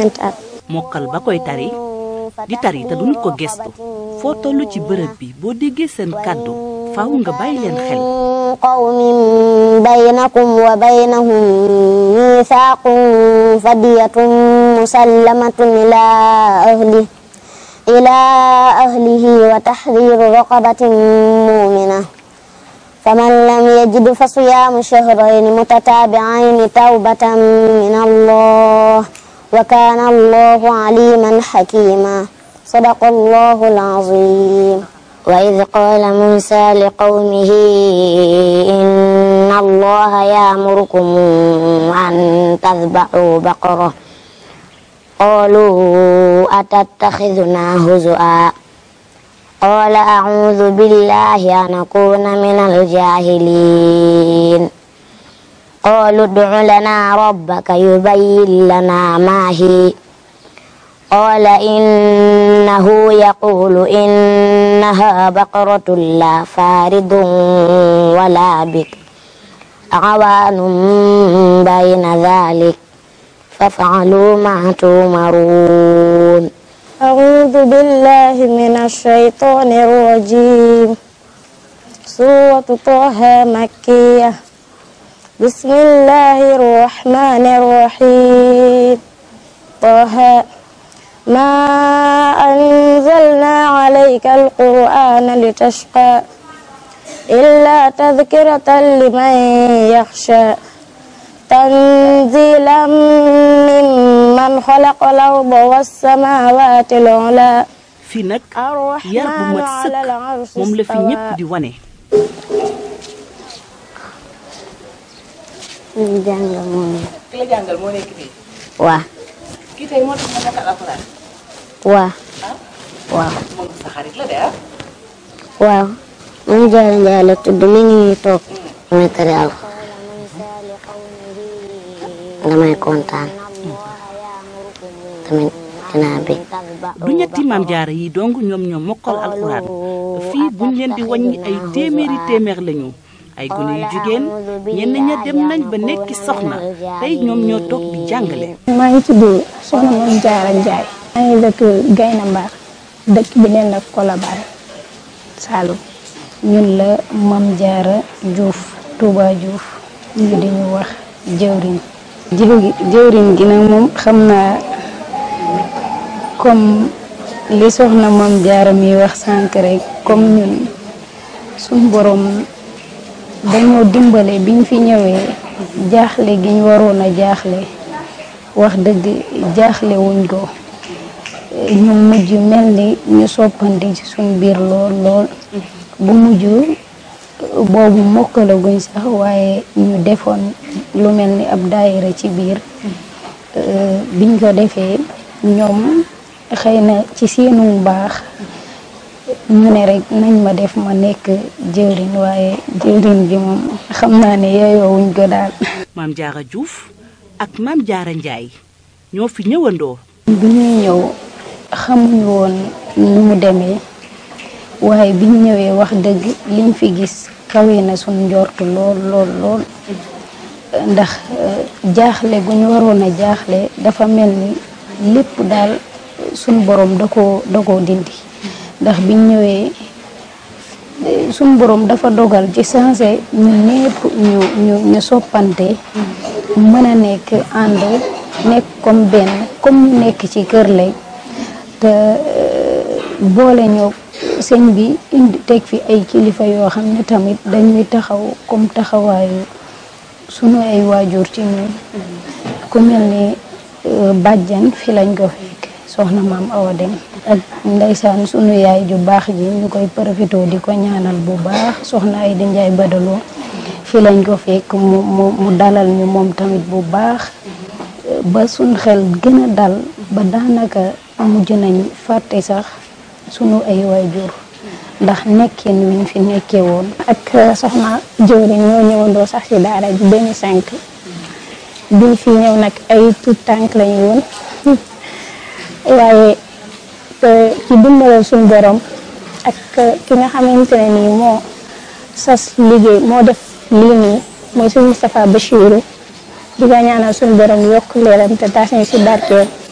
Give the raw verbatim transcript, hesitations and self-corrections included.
ñeent at. mokkal ba koy tari di tari te duñu ko gestu foo tollu ci bërëb bi boo déggee seen kàddu faaw nga bàyyi leen xel. qawmin baynakum wa baynahum mithaqun fadiyatun musallamatun ila ahli ila ahlihi wa tahriru raqabatin mu'minah faman lam yajid fa siyamu shahrayni mutatabi'ayni tawbatan min Allah wa kana Allahu aliman hakima. Sadaqallahul azim. وإذ قال موسى لقومه إن الله يأمركم أن تذبحوا بقرة قالوا أتتخذنا هزؤا قال أعوذ بالله أن أكون من الجاهلين قالوا ادع لنا ربك يبين لنا ما هي قال إنه يقول إنها بقرة لا فارض ولا بكر عوان بين ذلك فافعلوا ما تؤمرون. أعوذ بالله من الشيطان الرجيم. سورة طه مكية. بسم الله الرحمن الرحيم. طه ما أنزلنا عليك القرآن لتشقى إلا تذكرة لمن يخشى تنزيلا ممن خلق الأرض والسماوات العلى. fii nag yar bu mat sëkk moom la fi ñépp di wane. ñu jàngal moom. ki la jàngal moo nekk fii. waaw. kii tey moo tax nga mokkal alxuraan. waaw. waaw. moom sa xarit la de ah. waaw. man Jaara Njaay la tudd mi ngi toog. muy tari alxuraan. damay kontaan. tamit dinaa bég. du ñetti maam jaara yi dong ñoom ñoom mokkal alxuraan fii buñ leen di wàññi ay téeméeri téeméer lañu. ay gone yu jigéen ñenn ña dem nañ ba nekki soxna tey ñoom ñoo toog di jàngale. maa ngi tudd soxna Mame Diarra Ndiaye. maa ngi dëkk Gayna Mbar dëkk bi neen la Colobane Saloum. ñun la Mame Diarra Diouf Touba Diouf ñu di ñu wax jëwriñ. jëwriñ gi nag moom xam naa comme li soxna Mame Diarra mi wax sànq rek comme ñun suñ borom. dañoo dimbale biñ fi ñëwee jaaxle gi ñu waroon a jaaxle wax dëgg jaaxle wuñ ko ñu mujj mel ni ñu soppandi ci suñ biir lool lool bu mujj boobu mokkalaguñ sax waaye ñu defoon lu mel ni ab daayira ci biir biñ ko defee ñoom xëy na ci seenu baax ñu ne rek nañ ma def ma nekk jëwriñ waaye jëwriñ gi moom xam naa ne yeeyoo wuñ ko daal. Mame Diarra Diouf ak Mame Diarra Ndiaye ñoo fi ñëwandoo. bi ñuy ñëw xamuñu woon nu mu demee waaye biñ ñëwee wax dëgg liñ fi gis kawe na suñ njort lool lool lool ndax jaaxle gu ñu waroon a jaaxle dafa mel ni lépp daal suñ borom da koo da koo dindi. ndax biñ ñëwee suñ borom dafa dogal ci sensé ñun ñëpp ñu ñu ñu soppante mën a nekk ànd nekk comme benn comme ñu nekk ci kër lay te boole ñoo sëñ bi indi teg fi ay kilifa yoo xam ne tamit dañuy taxaw comme taxawaayu sunu ay waajur ci ñun ku mel ni bàjjan fi lañ ko fekk soxna maam Awa Dem ak ndeysaan sunu yaay ju baax ji ñu koy profité di ko ñaanal bu baax soxna ay di Njaay Badaloo fi lañ ko fekk mu mu mu dalal ñu moom tamit bu baax ba suñ xel gën a dal ba daanaka mujj nañ fàtte sax sunu ay waajur ndax nekkin wiñ fi nekkee woon. ak soxna jëwriñ ñoo ñëwandoo sax ci daara ji deux mille cinq biñ fi ñëw nag ay tout tànk lañu woon waaye ci dimbalal suñu borom ak ki nga xamante ne nii moo sas liggéey moo def lii nii mooy suñu Moustapha Bachirou di ko ñaanal suñu borom yokk leeram te taas ñu ci barkeel